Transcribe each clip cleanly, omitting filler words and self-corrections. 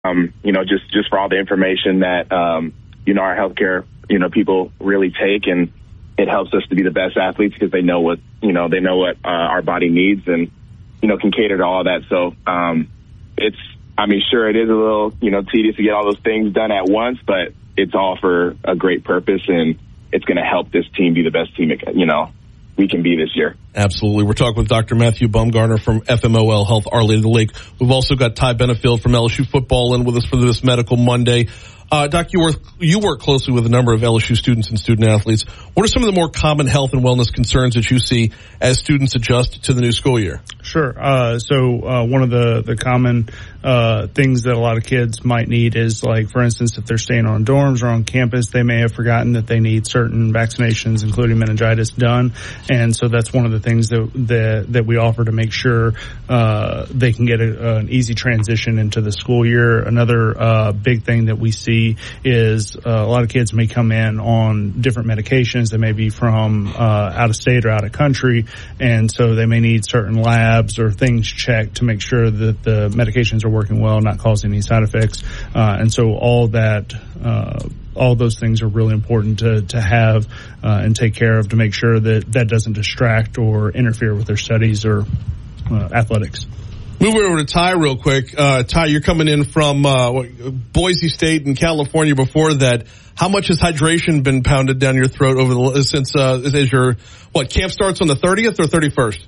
just for all the information that, our healthcare, people really take, and it helps us to be the best athletes because they know what our body needs and, can cater to all that. So, sure, it is a little, tedious to get all those things done at once, but it's all for a great purpose, and it's going to help this team be the best team, we can be this year. Absolutely. We're talking with Dr. Matthew Bumgarner from FMOL Health, Our Lady of the Lake. We've also got Ty Benefield from LSU Football in with us for this Medical Monday. Doc, you work closely with a number of LSU students and student athletes. What are some of the more common health and wellness concerns that you see as students adjust to the new school year? Sure. So one of the common things that a lot of kids might need is, like, for instance, if they're staying on dorms or on campus, they may have forgotten that they need certain vaccinations, including meningitis, done. And so that's one of the things that we offer to make sure they can get an easy transition into the school year. Another big thing that we see is a lot of kids may come in on different medications. They may be from out of state or out of country, and so they may need certain labs or things checked to make sure that the medications are working well, not causing any side effects. And so all those things are really important to have and take care of to make sure that doesn't distract or interfere with their studies or athletics. Moving over to Ty real quick. Ty, you're coming in from Boise State in California. Before that, how much has hydration been pounded down your throat since camp starts on the 30th or 31st?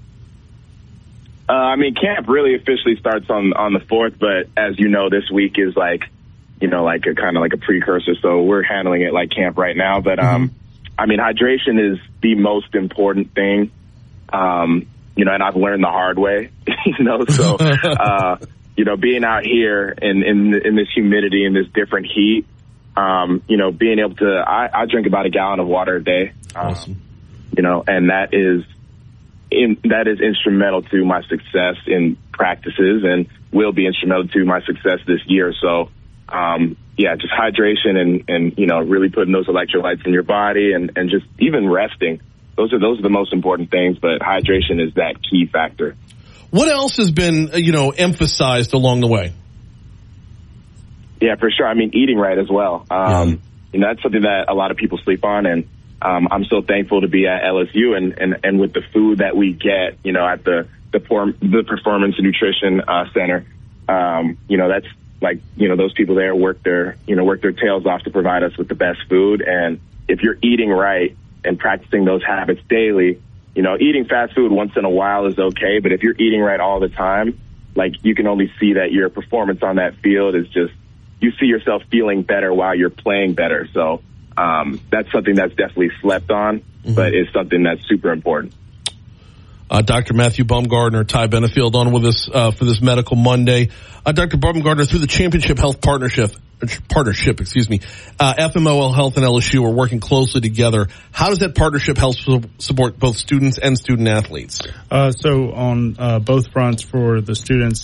Camp really officially starts on the 4th, but as you know, this week is like a kind of like a precursor. So we're handling it like camp right now. But hydration is the most important thing. And I've learned the hard way, so, being out here in this humidity, in this different heat, being able to, I drink about a gallon of water a day, awesome. And that is instrumental to my success in practices and will be instrumental to my success this year. So, just hydration and really putting those electrolytes in your body and just even resting. Those are the most important things, but hydration is that key factor. What else has been, emphasized along the way? Yeah, for sure. Eating right as well. That's something that a lot of people sleep on, and I'm so thankful to be at LSU and with the food that we get, at the Performance and Nutrition Center. That's like, those people there work their tails off to provide us with the best food, and if you're eating right and practicing those habits daily, eating fast food once in a while is okay, but if you're eating right all the time, like, you can only see that your performance on that field is just, you see yourself feeling better while you're playing better. So that's something that's definitely slept on, but it's something that's super important. Dr. Matthew Bumgarner, Ty Benefield on with us for this Medical Monday. Dr. Bumgarner, through the Championship Health Partnership, FMOL Health and LSU are working closely together. How does that partnership help support both students and student athletes? So on both fronts, for the students,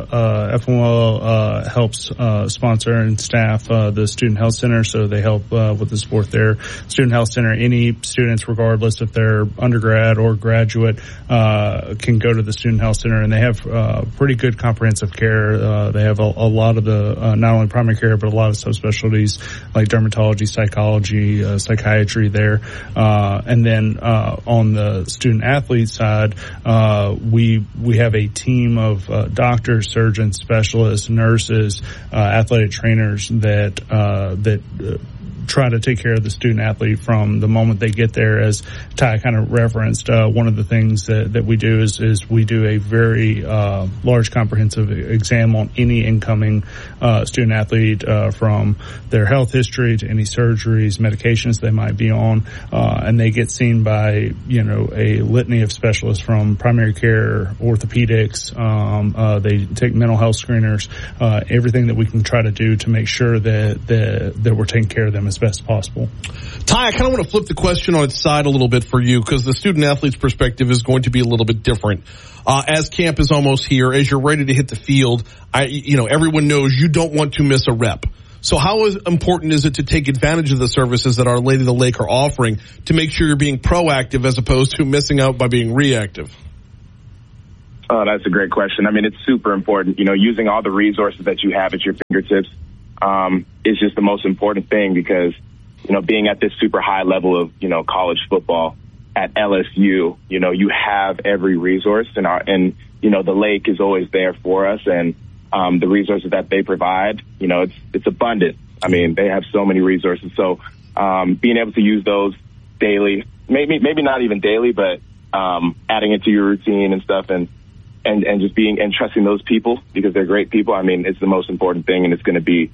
FMOL helps sponsor and staff the Student Health Center, so they help with the support there. Student Health Center, any students, regardless if they're undergrad or graduate, can go to the Student Health Center, and they have pretty good comprehensive care. They have a lot of the not only primary care, but a lot of subspecialties like dermatology, psychology, psychiatry there. And then on the student athlete side, we have a team of doctors, surgeons, specialists, nurses, athletic trainers that try to take care of the student athlete from the moment they get there. As Ty kind of referenced, one of the things that we do is we do a very large comprehensive exam on any incoming student athlete, from their health history to any surgeries, medications they might be on, and they get seen by a litany of specialists from primary care, orthopedics. They take mental health screeners, everything that we can try to do to make sure that we're taking care of them as best as possible. Ty, I kind of want to flip the question on its side a little bit for you, because the student athlete's perspective is going to be a little bit different. As camp is almost here, as you're ready to hit the field, everyone knows you don't want to miss a rep. So how important is it to take advantage of the services that Our Lady of the Lake are offering to make sure you're being proactive as opposed to missing out by being reactive? Oh, that's a great question. I mean, it's super important. You know, using all the resources that you have at your fingertips is just the most important thing because, you know, being at this super high level of, you know, college football at LSU, you know, you have every resource and you know, the Lake is always there for us and the resources that they provide, you know, it's abundant. I mean, they have so many resources. So being able to use those daily, maybe not even daily, but adding it to your routine and stuff and just being and trusting those people because they're great people. I mean, it's the most important thing, and it's going to be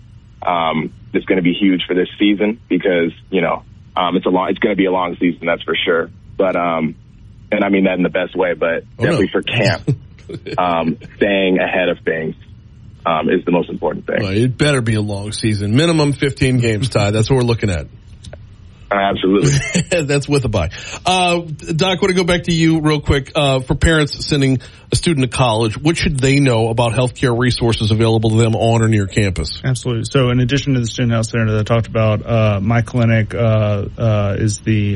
huge for this season because you know it's going to be a long season, that's for sure. But and I mean that in the best way. But definitely for camp, staying ahead of things is the most important thing. Well, it better be a long season, minimum 15 games, Ty. That's what we're looking at. Absolutely. That's with a bye. Doc, I want to go back to you real quick. For parents sending a student to college, what should they know about healthcare resources available to them on or near campus? Absolutely. So in addition to the Student Health Center that I talked about, my clinic is the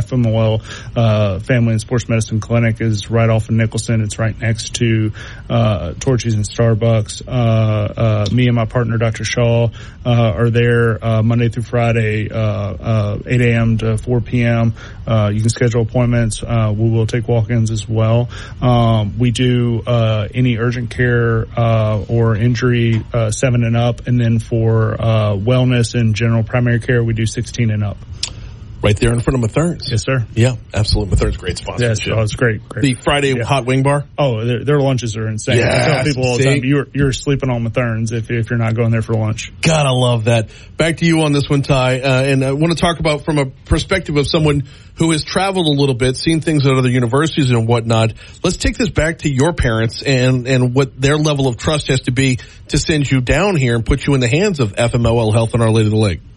FMOL Family and Sports Medicine Clinic is right off of Nicholson. It's right next to Torchy's and Starbucks. Me and my partner, Dr. Shaw, are there Monday through Friday, 8 a.m. to 4 p.m. You can schedule appointments. We will take walk-ins as well. We do any urgent care or injury 7 and up, and then for wellness and general primary care, we do 16 and up. Right there in front of Mathern's. Yes, sir. Yeah, absolutely. Mathern's great sponsorship. Yes, it's great. The Friday hot wing bar? Oh, their lunches are insane. Yeah, I tell people all the time, you're sleeping on Mathern's if you're not going there for lunch. God, I love that. Back to you on this one, Ty. And I want to talk about from a perspective of someone who has traveled a little bit, seen things at other universities and whatnot. Let's take this back to your parents and what their level of trust has to be to send you down here and put you in the hands of FMOL Health and Our Lady of the Lake.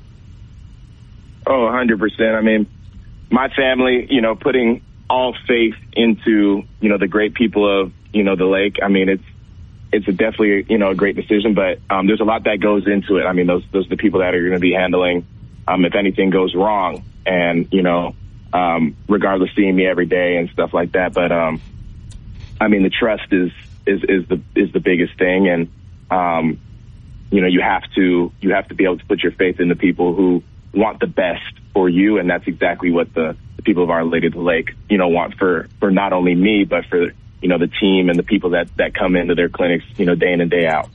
Oh, 100%. I mean, my family, you know, putting all faith into, you know, the great people of, you know, the Lake. I mean, it's definitely, you know, a great decision, but there's a lot that goes into it. I mean, those are the people that are going to be handling if anything goes wrong and, you know, regardless seeing me every day and stuff like that. But, I mean, the trust is the biggest thing. And, you know, you have to be able to put your faith in the people who want the best for you, and that's exactly what the people of Our Lady of the Lake, you know, want for not only me, but for, you know, the team and the people that come into their clinics, you know, day in and day out.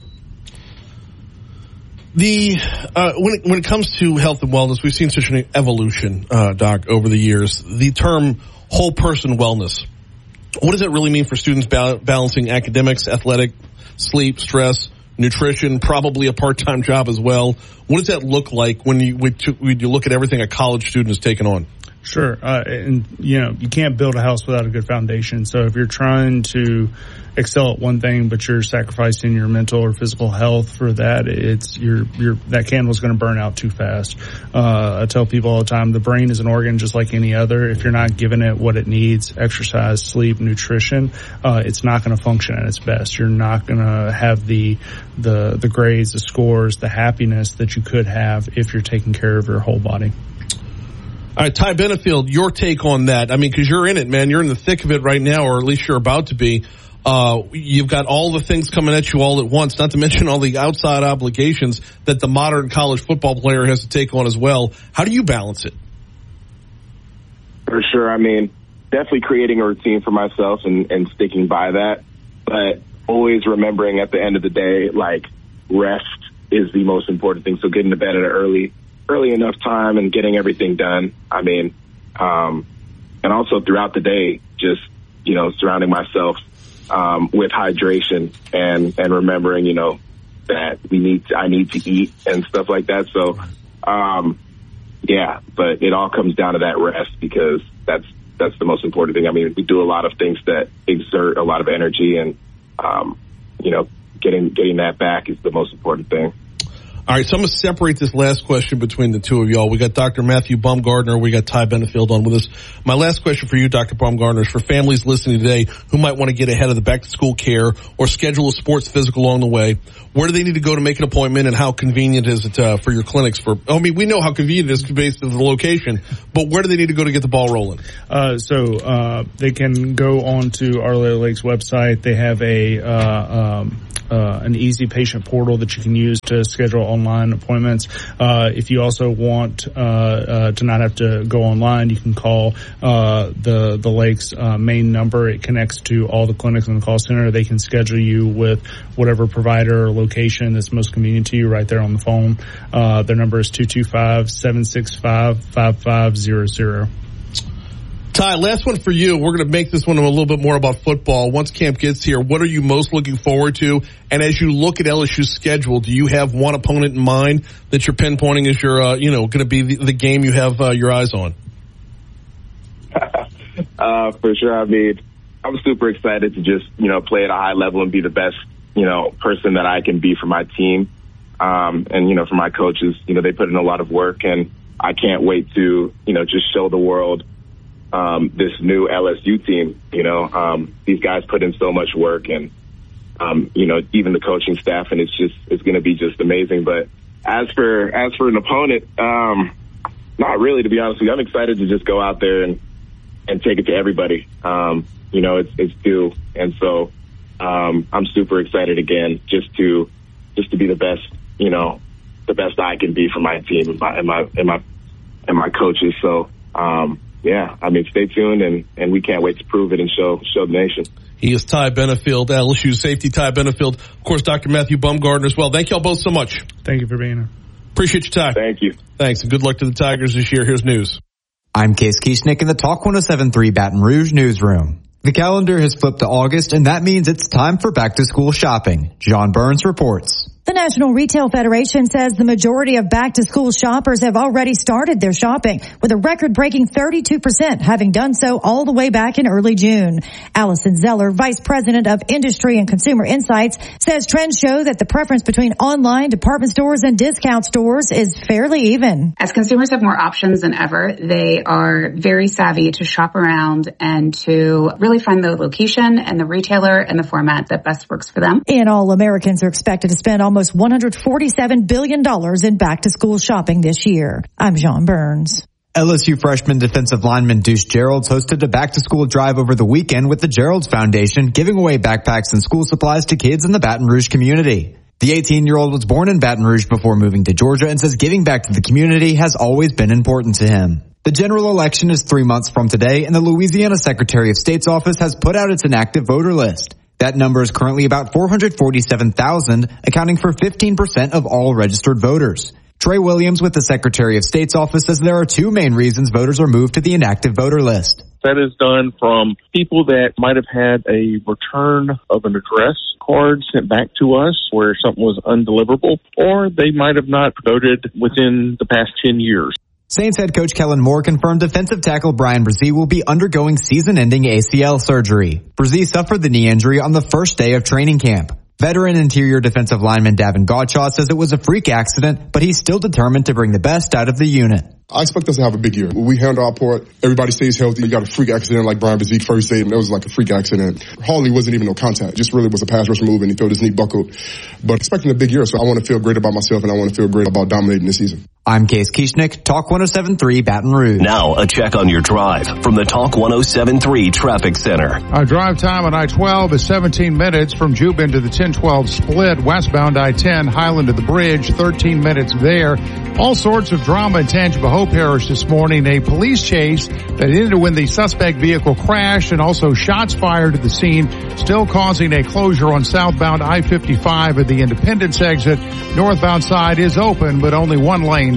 When it comes to health and wellness, we've seen such an evolution, Doc, over the years. The term whole person wellness, what does that really mean for students balancing academics, athletic, sleep, stress, nutrition, probably a part-time job as well? What does that look like when you look at everything a college student is taking on? Sure. And, you know, you can't build a house without a good foundation. So if you're trying to excel at one thing, but you're sacrificing your mental or physical health for that, that candle's going to burn out too fast. I tell people all the time, the brain is an organ just like any other. If you're not giving it what it needs, exercise, sleep, nutrition, it's not going to function at its best. You're not going to have the grades, the scores, the happiness that you could have if you're taking care of your whole body. All right, Ty Benefield, your take on that. I mean, because you're in it, man. You're in the thick of it right now, or at least you're about to be. You've got all the things coming at you all at once, not to mention all the outside obligations that the modern college football player has to take on as well. How do you balance it? For sure. I mean, definitely creating a routine for myself and sticking by that, but always remembering at the end of the day, like, rest is the most important thing. So getting to bed at an early enough time and getting everything done. I mean, and also throughout the day, just, you know, surrounding myself with hydration and remembering, you know, that I need to eat and stuff like that. So, yeah, but it all comes down to that rest because that's the most important thing. I mean, we do a lot of things that exert a lot of energy and, you know, getting that back is the most important thing. All All right, so I'm going to separate this last question between the two of y'all. We got Dr. Matthew Baumgartner. We got Ty Benefield on with us. My last question for you, Dr. Baumgartner, is for families listening today who might want to get ahead of the back-to-school care or schedule a sports physical along the way. Where do they need to go to make an appointment, and how convenient is it for your clinics? We know how convenient it is based on the location, but where do they need to go to get the ball rolling? So they can go on to Our Lady Lakes website. They have an easy patient portal that you can use to schedule online appointments. If you also want to not have to go online, you can call the Lakes main number. It connects to all the clinics in the call center. They can schedule you with whatever provider or location that's most convenient to you right there on the phone. Their number is 225-765-5500. Ty, last one for you. We're going to make this one a little bit more about football. Once camp gets here, what are you most looking forward to? And as you look at LSU's schedule, do you have one opponent in mind that you're pinpointing as your, going to be the game you have your eyes on? For sure. I mean, I'm super excited to just, play at a high level and be the best, person that I can be for my team. And, for my coaches, they put in a lot of work, and I can't wait to, just show the world this new LSU team. These guys put in so much work, and even the coaching staff, and it's going to be just amazing. But as for an opponent, not really, to be honest with you. I'm excited to just go out there and take it to everybody. It's due, and so I'm super excited again just to be the best, the best I can be for my team and my coaches. So. Yeah, stay tuned, and we can't wait to prove it and show the nation. He is Ty Benefield, LSU safety Ty Benefield. Of course, Dr. Matthew Baumgartner as well. Thank y'all both so much. Thank you for being here. Appreciate your time. Thank you. Thanks, and good luck to the Tigers this year. Here's news. I'm Case Kieschnick in the Talk 107.3 Baton Rouge newsroom. The calendar has flipped to August, and that means it's time for back-to-school shopping. John Burns reports. The National Retail Federation says the majority of back-to-school shoppers have already started their shopping, with a record-breaking 32% having done so all the way back in early June. Allison Zeller, Vice President of Industry and Consumer Insights, says trends show that the preference between online department stores and discount stores is fairly even. As consumers have more options than ever, they are very savvy to shop around and to really find the location and the retailer and the format that best works for them. In all, Americans are expected to spend almost $147 billion in back-to-school shopping this year. I'm John Burns. LSU freshman defensive lineman Deuce Geralds hosted a back-to-school drive over the weekend with the Geralds Foundation, giving away backpacks and school supplies to kids in the Baton Rouge community. The 18-year-old was born in Baton Rouge before moving to Georgia and says giving back to the community has always been important to him. The general election is 3 months from today, and the Louisiana Secretary of State's office has put out its inactive voter list. That number is currently about 447,000, accounting for 15% of all registered voters. Trey Williams with the Secretary of State's office says there are two main reasons voters are moved to the inactive voter list. That is done from people that might have had a return of an address card sent back to us where something was undeliverable, or they might have not voted within the past 10 years. Saints head coach Kellen Moore confirmed defensive tackle Bryan Bresee will be undergoing season-ending ACL surgery. Bresee suffered the knee injury on the first day of training camp. Veteran interior defensive lineman Davin Gottschall says it was a freak accident, but he's still determined to bring the best out of the unit. I expect us to have a big year. We handle our part. Everybody stays healthy. You got a freak accident like Bryan Bresee first said, and it was like a freak accident. Hardly wasn't even no contact. Just really was a pass rush move, and he felt his knee buckled. But expecting a big year, so I want to feel great about myself, and I want to feel great about dominating this season. I'm Case Kieschnick, Talk 107.3 Baton Rouge. Now a check on your drive from the Talk 107.3 Traffic Center. Our drive time on I-12 is 17 minutes from Jubin to the 1012 split. Westbound I-10, Highland to the bridge, 13 minutes there. All sorts of drama in Tangipahoa Parish this morning. A police chase that ended when the suspect vehicle crashed, and also shots fired at the scene, still causing a closure on southbound I-55 at the Independence exit. Northbound side is open, but only one lane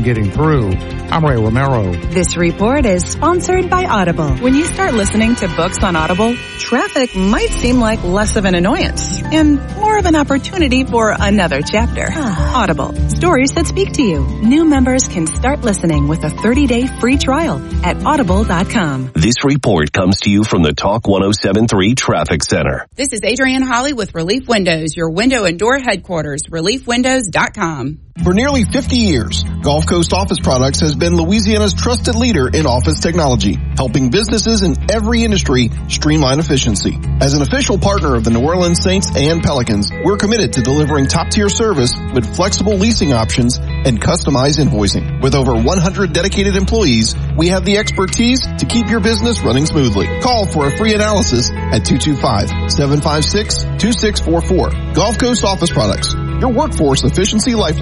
getting through. I'm Ray Romero. This report is sponsored by Audible. When you start listening to books on Audible, traffic might seem like less of an annoyance and more of an opportunity for another chapter. Audible, stories that speak to you. New members can start listening with a 30-day free trial at audible.com. This report comes to you from the Talk 107.3 Traffic Center. This is Adrienne Holly with Relief Windows, your window and door headquarters, reliefwindows.com. For nearly 50 years, Gulf Coast Office Products has been Louisiana's trusted leader in office technology, helping businesses in every industry streamline efficiency. As an official partner of the New Orleans Saints and Pelicans, we're committed to delivering top-tier service with flexible leasing options and customized invoicing. With over 100 dedicated employees, we have the expertise to keep your business running smoothly. Call for a free analysis at 225-756-2644. Gulf Coast Office Products, your workforce efficiency lifeline.